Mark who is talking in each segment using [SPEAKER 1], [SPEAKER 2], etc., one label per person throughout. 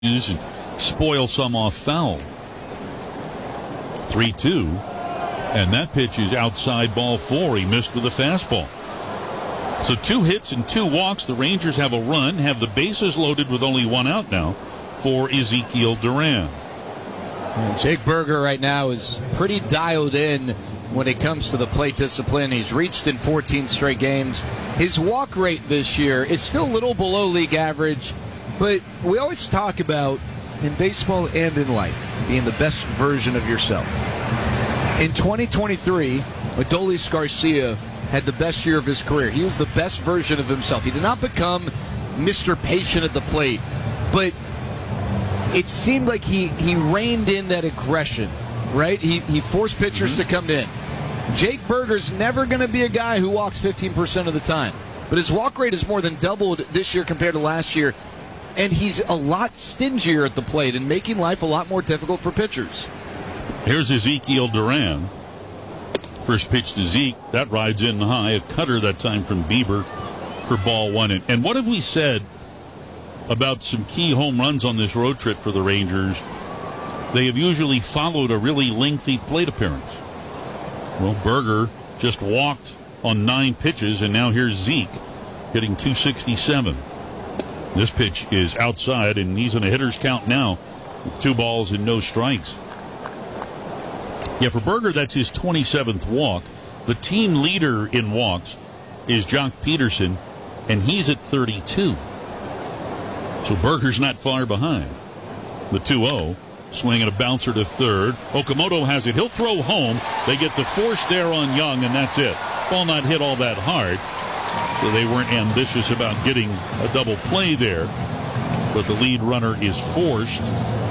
[SPEAKER 1] and spoil some off foul. 3-2, and that pitch is outside ball 4. He missed with a fastball. So 2 hits and 2 walks. The Rangers have a run, have the bases loaded with only 1 out now for Ezekiel Duran.
[SPEAKER 2] And Jake Burger right now is pretty dialed in when it comes to the plate discipline. He's reached in 14 straight games. His walk rate this year is still a little below league average, but we always talk about, in baseball and in life, being the best version of yourself. In 2023, Adolis Garcia had the best year of his career. He was the best version of himself. He did not become Mr. Patient at the plate, but it seemed like he reined in that aggression, right? He forced pitchers to come in. Jake Burger's never going to be a guy who walks 15% of the time, but his walk rate has more than doubled this year compared to last year, and he's a lot stingier at the plate and making life a lot more difficult for pitchers.
[SPEAKER 1] Here's Ezekiel Duran. First pitch to Zeke. That rides in high. A cutter that time from Bieber for ball 1. And what have we said about some key home runs on this road trip for the Rangers? They have usually followed a really lengthy plate appearance. Well, Burger just walked on 9 pitches, and now here's Zeke hitting 267. This pitch is outside, and he's in a hitter's count now with 2 balls and no strikes. Yeah, for Burger, that's his 27th walk. The team leader in walks is Jock Peterson, and he's at 32. So Burger's not far behind. The 2-0, swinging a bouncer to third. Okamoto has it. He'll throw home. They get the force there on Young, and that's it. Ball not hit all that hard. So they weren't ambitious about getting a double play there. But the lead runner is forced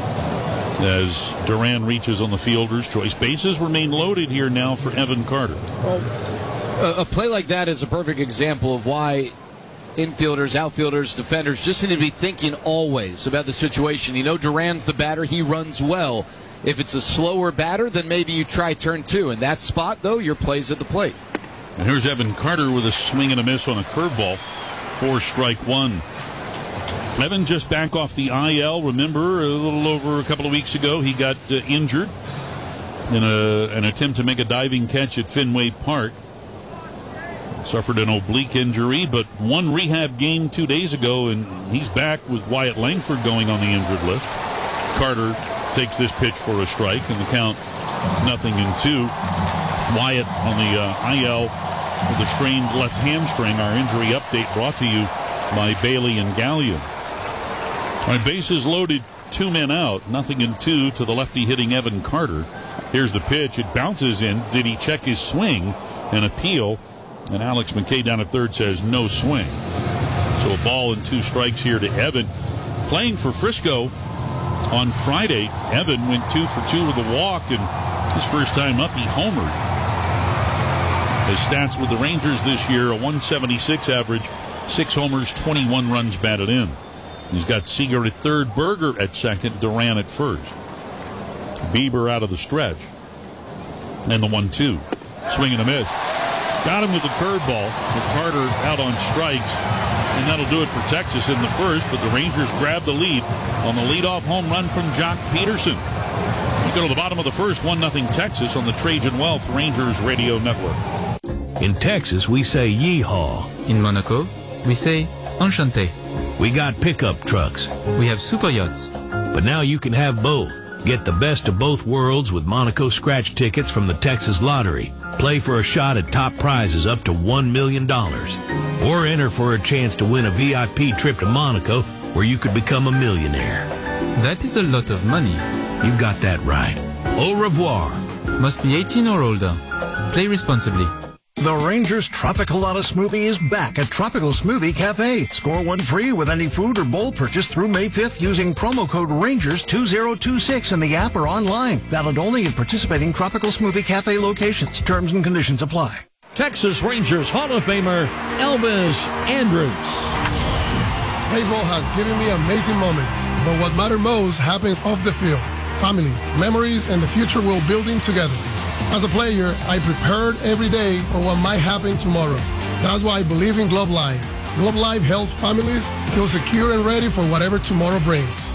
[SPEAKER 1] as Duran reaches on the fielder's choice. Bases remain loaded here now for Evan Carter.
[SPEAKER 2] Well, a play like that is a perfect example of why infielders, outfielders, defenders just need to be thinking always about the situation. You know, Duran's the batter. He runs well. If it's a slower batter, then maybe you try turn 2. In that spot, though, your play's at the plate.
[SPEAKER 1] And here's Evan Carter with a swing and a miss on a curveball for strike 1. Evan just back off the IL. Remember, a little over a couple of weeks ago, he got injured in an attempt to make a diving catch at Fenway Park. Suffered an oblique injury, but 1 rehab game 2 days ago, and he's back with Wyatt Langford going on the injured list. Carter takes this pitch for a strike, and the count 0-2. Wyatt on the IL with a strained left hamstring. Our injury update brought to you by Bailey and Gallion. All right, bases loaded, 2 men out, 0-2 to the lefty hitting Evan Carter. Here's the pitch. It bounces in. Did he check his swing and appeal? And Alex McKay down at third says no swing. So a ball and 2 strikes here to Evan. Playing for Frisco on Friday, Evan went 2 for 2 with a walk, and his first time up, he homered. His stats with the Rangers this year, a 176 average, 6 homers, 21 runs batted in. He's got Seager at third, Burger at second, Duran at first. Bieber out of the stretch. And the 1-2. Swing and a miss. Got him with the curveball, with Carter out on strikes. And that'll do it for Texas in the first, but the Rangers grab the lead on the leadoff home run from Jock Peterson. We go to the bottom of the first, 1-0 Texas on the Trajan Wealth Rangers Radio Network.
[SPEAKER 3] In Texas, we say yeehaw.
[SPEAKER 4] In Monaco, we say enchanté.
[SPEAKER 3] We got pickup trucks.
[SPEAKER 4] We have super yachts.
[SPEAKER 3] But now you can have both. Get the best of both worlds with Monaco scratch tickets from the Texas Lottery. Play for a shot at top prizes up to $1 million. Or enter for a chance to win a VIP trip to Monaco where you could become a millionaire.
[SPEAKER 4] That is a lot of money.
[SPEAKER 3] You've got that right. Au revoir.
[SPEAKER 4] Must be 18 or older. Play responsibly.
[SPEAKER 5] The Rangers Tropicalata Smoothie is back at Tropical Smoothie Cafe. Score 1 free with any food or bowl purchase through May 5th using promo code RANGERS2026 in the app or online. Valid only in participating Tropical Smoothie Cafe locations. Terms and conditions apply.
[SPEAKER 6] Texas Rangers Hall of Famer Elvis Andrus.
[SPEAKER 7] Baseball has given me amazing moments, but what matters most happens off the field. Family, memories, and the future we're building together. As a player, I prepared every day for what might happen tomorrow. That's why I believe in Globe Life. Globe Life helps families feel secure and ready for whatever tomorrow brings.